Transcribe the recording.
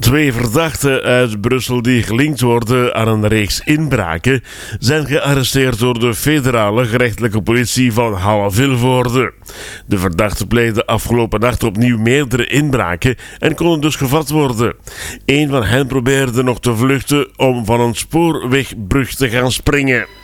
2 verdachten uit Brussel die gelinkt worden aan een reeks inbraken zijn gearresteerd door de federale gerechtelijke politie van Halle-Vilvoorde. De verdachten pleegden afgelopen nacht opnieuw meerdere inbraken en konden dus gevat worden. Een van hen probeerde nog te vluchten om van een spoorwegbrug te gaan springen.